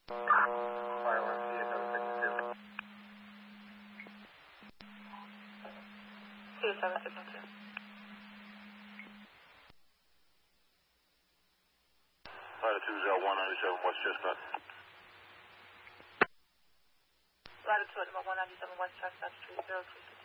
Fireworks, CA762. CA762. Latitude 197 West Chestnut. Latitude 197 West Chestnut Street, 026.